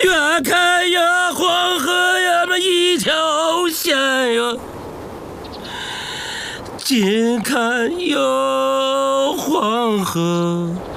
远看呀，黄河呀，那一条线呀；近看哟，黄河